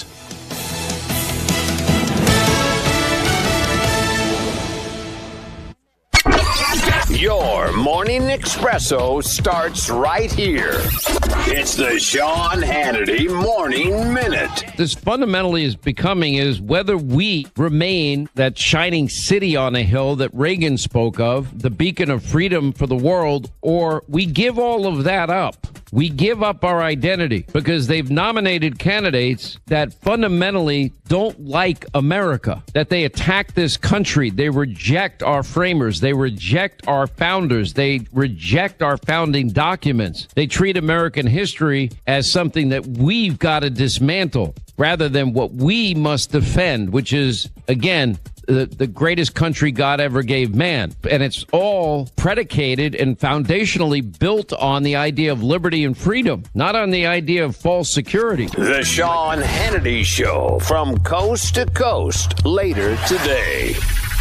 Your morning espresso starts right here. It's the Sean Hannity Morning Minute. This fundamentally is becoming is whether we remain that shining city on a hill that Reagan spoke of, the beacon of freedom for the world, or we give all of that up. We give up our identity because they've nominated candidates that fundamentally don't like America, that they attack this country. They reject our framers. They reject our founders. They reject our founding documents. They treat American history as something that we've got to dismantle rather than what we must defend, which is, again, The, the greatest country God ever gave man. And it's all predicated and foundationally built on the idea of liberty and freedom, not on the idea of false security. The Sean Hannity Show from coast to coast later today.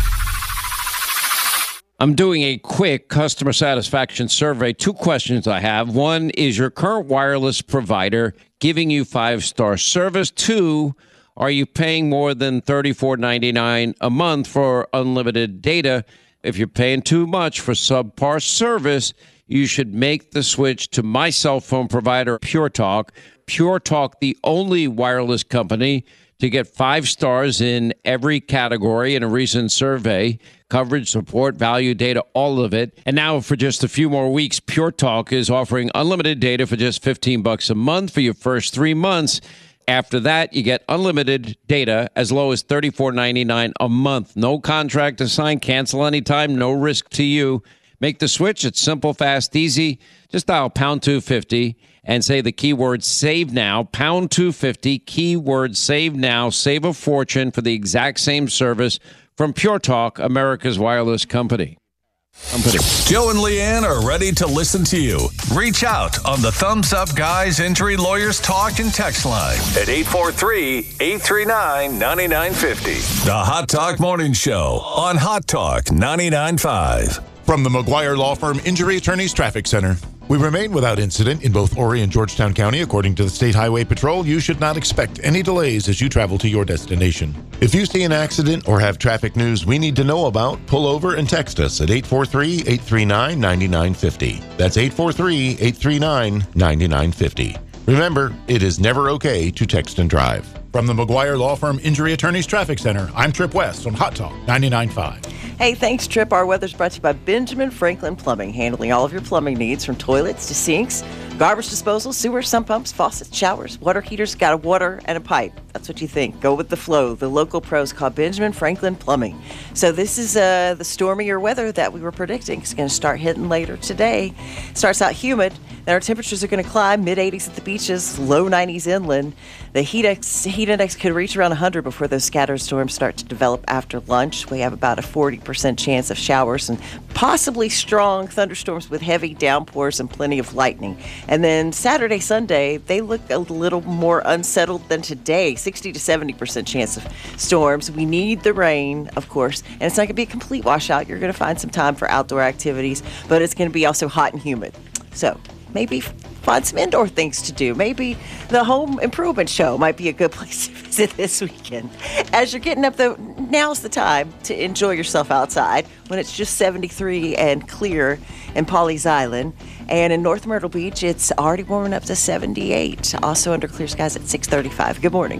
I'm doing a quick customer satisfaction survey. Two questions I have. One, is your current wireless provider giving you five-star service? Two, are you paying more than thirty-four ninety-nine a month for unlimited data? If you're paying too much for subpar service, you should make the switch to my cell phone provider, Pure Talk. Pure Talk, the only wireless company to get five stars in every category in a recent survey. Coverage, support, value, data, all of it. And now for just a few more weeks, Pure Talk is offering unlimited data for just fifteen bucks a month for your first three months. After that, you get unlimited data as low as thirty-four ninety-nine a month. No contract to sign, cancel anytime, no risk to you. Make the switch. It's simple, fast, easy. Just dial pound two fifty and say the keyword save now. Pound two fifty, keyword save now. Save a fortune for the exact same service from Pure Talk, America's wireless company. Company. Joe and Leanne are ready to listen to you. Reach out on the Thumbs Up Guys Injury Lawyers Talk and Text line at eight four three, eight three nine, nine nine five zero. The Hot Talk Morning Show on Hot Talk ninety-nine point five. From the McGuire Law Firm Injury Attorneys Traffic Center. We remain without incident in both Horry and Georgetown County. According to the State Highway Patrol, you should not expect any delays as you travel to your destination. If you see an accident or have traffic news we need to know about, pull over and text us at eight four three, eight three nine, nine nine five zero. That's eight four three, eight three nine, nine nine five zero. Remember, it is never okay to text and drive. From the McGuire Law Firm Injury Attorneys Traffic Center, I'm Trip West on Hot Talk ninety-nine point five. Hey, thanks, Trip. Our weather's brought to you by Benjamin Franklin Plumbing, handling all of your plumbing needs from toilets to sinks, garbage disposal, sewers, sump pumps, faucets, showers, water heaters. Got a water and a pipe. That's what you think. Go with the flow. The local pros call Benjamin Franklin Plumbing. So this is uh, the stormier weather that we were predicting. It's going to start hitting later today. Starts out humid. Then our temperatures are going to climb, mid eighties at the beaches, low nineties inland. The heat, ex- heat index could reach around one hundred before those scattered storms start to develop after lunch. We have about a forty percent chance of showers and possibly strong thunderstorms with heavy downpours and plenty of lightning. And then Saturday, Sunday, they look a little more unsettled than today, sixty to seventy percent chance of storms. We need the rain, of course, and it's not going to be a complete washout. You're going to find some time for outdoor activities, but it's going to be also hot and humid. So maybe find some indoor things to do. Maybe the home improvement show might be a good place to visit this weekend. As you're getting up, though, now's the time to enjoy yourself outside when it's just seventy-three and clear in Pawleys Island. And in North Myrtle Beach, it's already warming up to seventy-eight. Also under clear skies at six thirty-five. Good morning.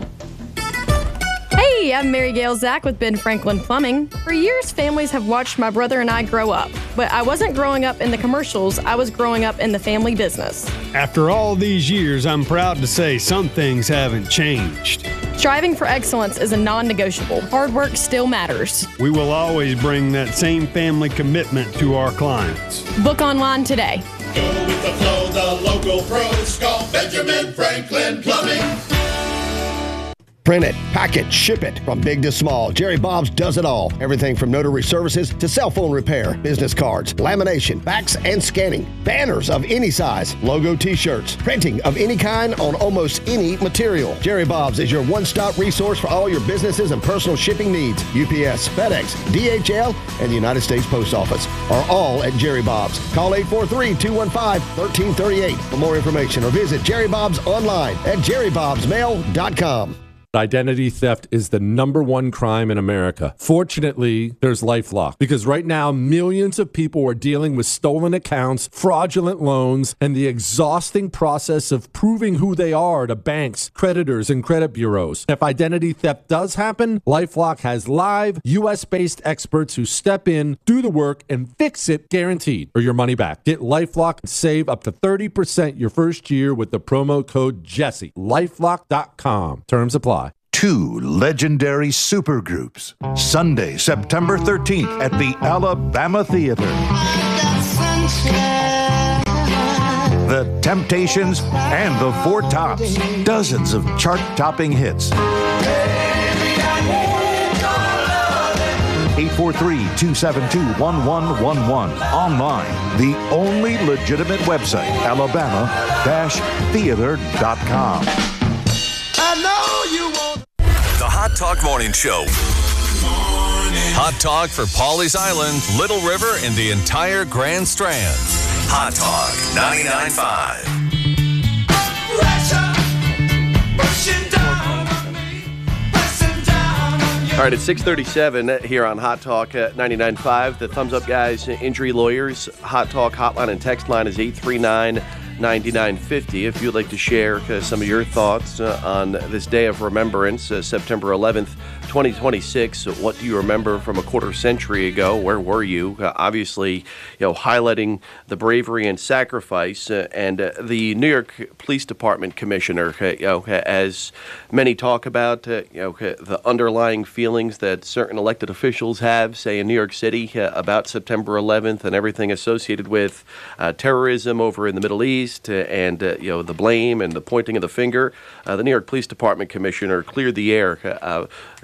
Hey, I'm Mary Gail Zach with Ben Franklin Plumbing. For years, families have watched my brother and I grow up. But I wasn't growing up in the commercials, I was growing up in the family business. After all these years, I'm proud to say some things haven't changed. Striving for excellence is a non-negotiable. Hard work still matters. We will always bring that same family commitment to our clients. Book online today. Go with the flow, the local pros call Benjamin Franklin Plumbing. Print it, pack it, ship it. From big to small, Jerry Bob's does it all. Everything from notary services to cell phone repair, business cards, lamination, fax and scanning, banners of any size, logo t-shirts, printing of any kind on almost any material. Jerry Bob's is your one-stop resource for all your businesses and personal shipping needs. U P S, FedEx, D H L, and the United States Post Office are all at Jerry Bob's. Call eight four three, two one five, one three three eight for more information or visit Jerry Bob's online at jerry bobs mail dot com. Identity theft is the number one crime in America. Fortunately, there's LifeLock, because right now millions of people are dealing with stolen accounts, fraudulent loans, and the exhausting process of proving who they are to banks, creditors, and credit bureaus. If identity theft does happen, LifeLock has live U S-based experts who step in, do the work, and fix it guaranteed, or your money back. Get LifeLock and save up to thirty percent your first year with the promo code Jesse. LifeLock dot com. Terms apply. Two legendary supergroups. Sunday, September thirteenth at the Alabama Theater. The Temptations and the Four Tops. Dozens of chart-topping hits. eight four three, two seven two, one one one one. Online, the only legitimate website, alabama dash theater dot com. I know you want the Hot Talk Morning Show. Morning. Hot Talk for Pawleys Island, Little River, and the entire Grand Strand. Hot Talk ninety-nine point five. All right, it's six thirty-seven here on Hot Talk ninety-nine point five. The Thumbs Up Guys, Injury Lawyers, Hot Talk hotline and text line is eight three nine, nine nine five zero. If you'd like to share uh, some of your thoughts uh, on this day of remembrance, uh, September eleventh, twenty twenty-six, what do you remember from a quarter century ago? Where were you? Uh, obviously, you know, highlighting the bravery and sacrifice. Uh, and uh, the New York Police Department Commissioner, uh, you know, as many talk about, uh, you know, the underlying feelings that certain elected officials have, say in New York City, uh, about September eleventh and everything associated with uh, terrorism over in the Middle East. And, uh, you know, the blame and the pointing of the finger. Uh, the New York Police Department Commissioner cleared the air. Uh,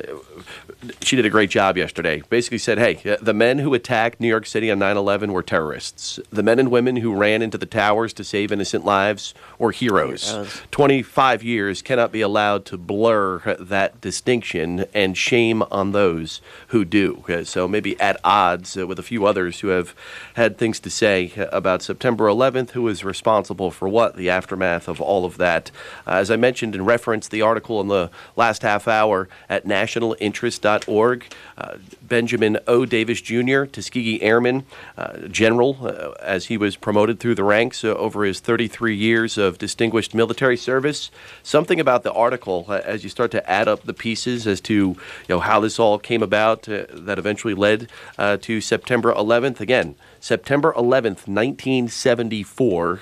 she did a great job yesterday. Basically said, hey, the men who attacked New York City on nine eleven were terrorists. The men and women who ran into the towers to save innocent lives were heroes. twenty-five years cannot be allowed to blur that distinction, and shame on those who do. So maybe at odds with a few others who have had things to say about September eleventh, who is responsible for what, the aftermath of all of that. Uh, as I mentioned in reference, the article in the last half hour at national interest dot org, uh, Benjamin O. Davis Junior, Tuskegee Airman, uh, General, uh, as he was promoted through the ranks uh, over his thirty-three years of distinguished military service. Something about the article, uh, as you start to add up the pieces as to you know how this all came about, uh, that eventually led uh, to September eleventh. Again, September eleventh, nineteen seventy-four.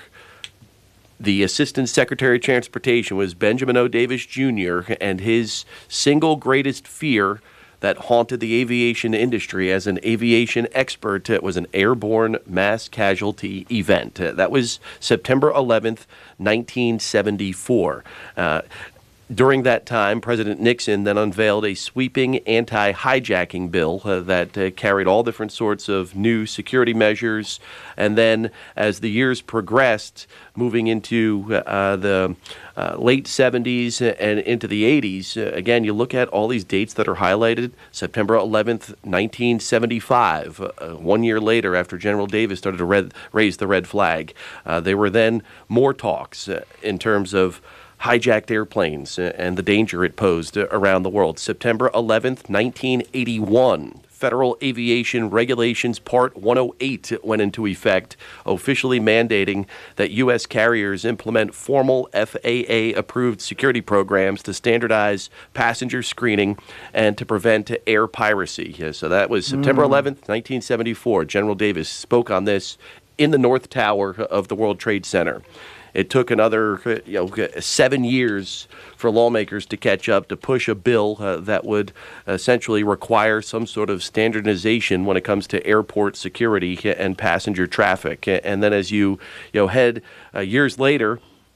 The Assistant Secretary of Transportation was Benjamin O. Davis Junior, and his single greatest fear that haunted the aviation industry as an aviation expert was an airborne mass casualty event. That was September eleventh, nineteen seventy-four. Uh, During that time, President Nixon then unveiled a sweeping anti-hijacking bill uh, that uh, carried all different sorts of new security measures. And then as the years progressed, moving into uh, the uh, late seventies and into the eighties, uh, again, you look at all these dates that are highlighted. September eleventh, nineteen seventy-five, uh, one year later after General Davis started to red, raise the red flag. Uh, there were then more talks uh, in terms of hijacked airplanes and the danger it posed around the world. September eleventh, nineteen eighty-one, Federal Aviation Regulations Part one oh eight went into effect, officially mandating that U S carriers implement formal F A A-approved security programs to standardize passenger screening and to prevent air piracy. So that was September eleventh, nineteen seventy-four. General Davis spoke on this in the North Tower of the World Trade Center. It took another you know, seven years for lawmakers to catch up to push a bill uh, that would essentially require some sort of standardization when it comes to airport security and passenger traffic. And then as you, you know, head uh, years later,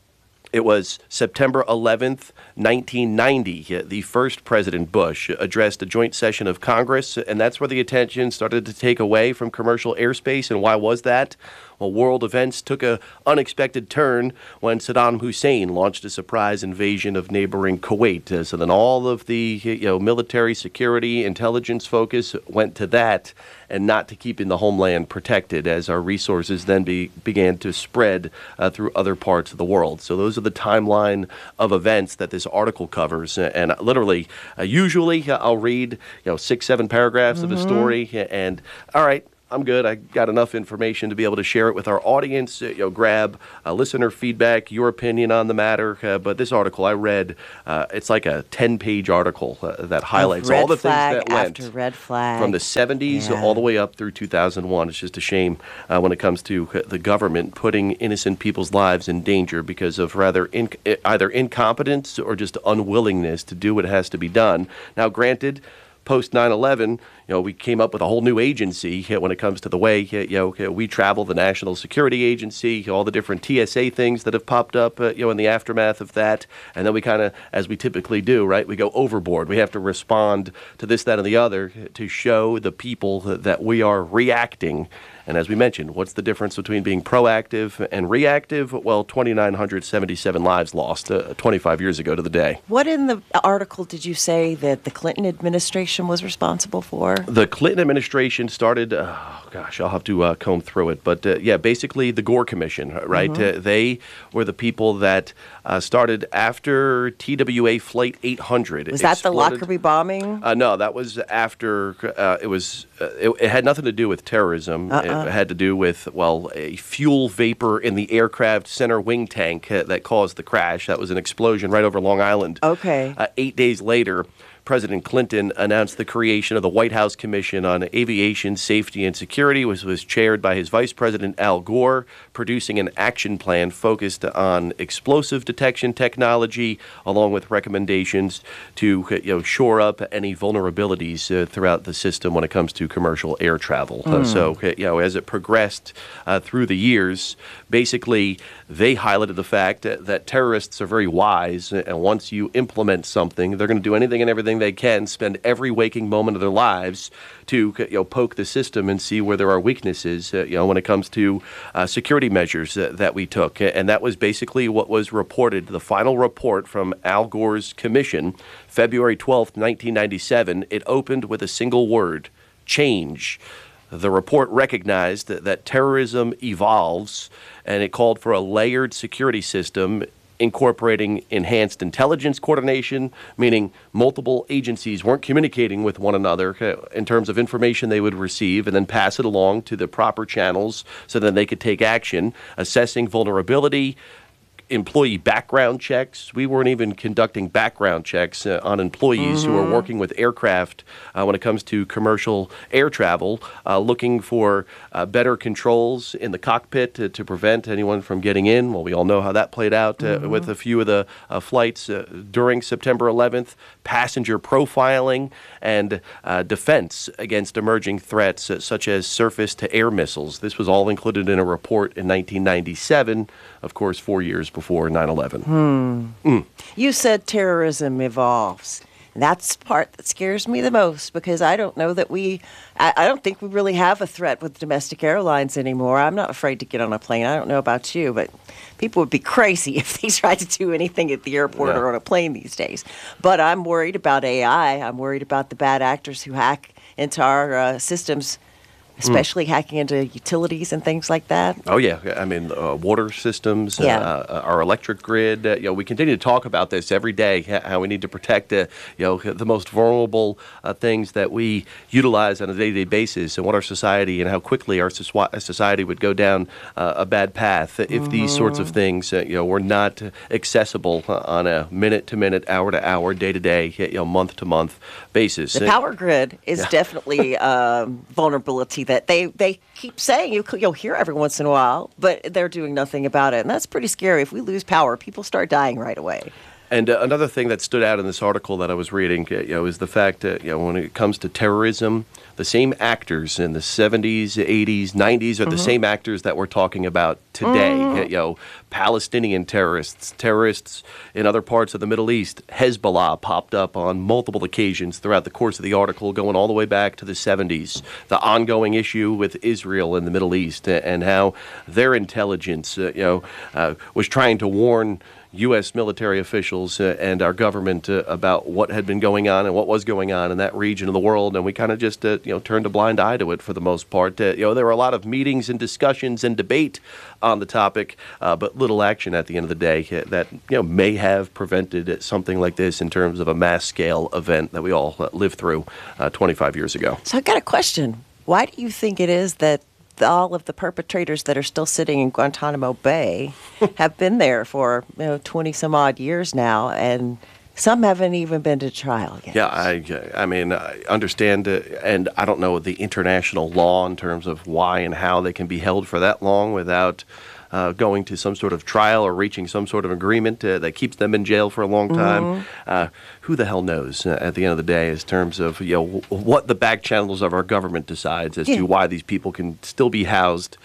It was September eleventh, nineteen ninety. The first President Bush addressed a joint session of Congress, and that's where the attention started to take away from commercial airspace. And why was that? Well, world events took an unexpected turn when Saddam Hussein launched a surprise invasion of neighboring Kuwait. Uh, so then all of the you know military, security, intelligence focus went to that and not to keeping the homeland protected as our resources then be, began to spread uh, through other parts of the world. So those are the timeline of events that this article covers. And literally, uh, usually I'll read you know six, seven paragraphs mm-hmm. of a story and, all right, I'm good. I got enough information to be able to share it with our audience, uh, you know, grab uh, listener feedback, your opinion on the matter. Uh, but this article I read, uh, it's like a ten-page article uh, that highlights all the things that went after red flag. From the seventies yeah. all the way up through two thousand one. It's just a shame uh, when it comes to uh, the government putting innocent people's lives in danger because of rather in- either incompetence or just unwillingness to do what has to be done. Now, granted, post nine eleven, you know, we came up with a whole new agency when it comes to the way, you know, we travel, the National Security Agency, all the different T S A things that have popped up, uh, you know, in the aftermath of that. And then we kind of, as we typically do, right, we go overboard. We have to respond to this, that, and the other to show the people that we are reacting. And as we mentioned, what's the difference between being proactive and reactive? Well, two thousand nine hundred seventy-seven lives lost uh, twenty-five years ago to the day. What in the article did you say that the Clinton administration was responsible for? The Clinton administration started, oh gosh, I'll have to uh, comb through it. But uh, yeah, basically the Gore Commission, right? Mm-hmm. Uh, they were the people that uh, started after T W A Flight eight hundred. Was that the Lockerbie bombing? Uh, no, that was after, uh, it was, uh, it, it had nothing to do with terrorism. Uh-uh. It had to do with, well, a fuel vapor in the aircraft center wing tank uh, that caused the crash. That was an explosion right over Long Island. Okay. Uh, eight days later, President Clinton announced the creation of the White House Commission on Aviation Safety and Security, which was chaired by his Vice President Al Gore, producing an action plan focused on explosive detection technology, along with recommendations to you know shore up any vulnerabilities uh, throughout the system when it comes to commercial air travel. Mm. Uh, so, you know, as it progressed uh, through the years, basically they highlighted the fact that, that terrorists are very wise, and once you implement something, they're going to do anything and everything they can, spend every waking moment of their lives to you know poke the system and see where there are weaknesses uh, you know when it comes to uh, security measures uh, that we took. And that was basically what was reported. The final report from Al Gore's commission, February twelfth, nineteen ninety-seven, it opened with a single word: change. The report recognized that, that terrorism evolves, and it called for a layered security system incorporating enhanced intelligence coordination, meaning multiple agencies weren't communicating with one another in terms of information they would receive and then pass it along to the proper channels so that they could take action, assessing vulnerability, employee background checks. We weren't even conducting background checks uh, on employees mm-hmm. who are working with aircraft uh, when it comes to commercial air travel, uh, looking for uh, better controls in the cockpit to, to prevent anyone from getting in. Well, we all know how that played out uh, mm-hmm. with a few of the uh, flights uh, during September eleventh, passenger profiling and uh, defense against emerging threats uh, such as surface-to-air missiles. This was all included in a report in nineteen ninety-seven, of course, four years before nine eleven. Hmm. Mm. You said terrorism evolves. That's the part that scares me the most because I don't know that we, I, I don't think we really have a threat with domestic airlines anymore. I'm not afraid to get on a plane. I don't know about you, but people would be crazy if they tried to do anything at the airport yeah. or on a plane these days. But I'm worried about A I. I'm worried about the bad actors who hack into our uh, systems, especially mm. hacking into utilities and things like that. Oh, yeah. I mean, uh, water systems, yeah. uh, our electric grid. Uh, you know, we continue to talk about this every day, how we need to protect uh, you know, the most vulnerable uh, things that we utilize on a day-to-day basis and what our society and how quickly our society would go down uh, a bad path if mm-hmm. these sorts of things uh, you know, were not accessible on a minute-to-minute, hour-to-hour, day-to-day, you know, month-to-month basis. The power grid is yeah. definitely um, vulnerability that they, they keep saying you, you'll hear every once in a while, but they're doing nothing about it. And that's pretty scary. If we lose power, people start dying right away. And uh, another thing that stood out in this article that I was reading, you know, is the fact that, you know, when it comes to terrorism, the same actors in the seventies, eighties, nineties are the Mhm. same actors that we're talking about today. Mhm. You know, Palestinian terrorists, terrorists in other parts of the Middle East. Hezbollah popped up on multiple occasions throughout the course of the article, going all the way back to the seventies. The ongoing issue with Israel in the Middle East, uh, and how their intelligence, uh, you know, uh, was trying to warn U S military officials uh, and our government uh, about what had been going on and what was going on in that region of the world, and we kind of just uh, you know turned a blind eye to it for the most part. Uh, you know, there were a lot of meetings and discussions and debate on the topic, uh, but little action at the end of the day uh, that you know may have prevented something like this in terms of a mass scale event that we all uh, lived through uh, twenty-five years ago. So I got a question. Why do you think it is that all of the perpetrators that are still sitting in Guantanamo Bay have been there for you know twenty some odd years now, and some haven't even been to trial yet? Yeah, I, I mean, I understand, uh, and I don't know the international law in terms of why and how they can be held for that long without uh, going to some sort of trial or reaching some sort of agreement uh, that keeps them in jail for a long time. Mhm. Uh, who the hell knows uh, at the end of the day, in terms of you know w- what the back channels of our government decides as Yeah. to why these people can still be housed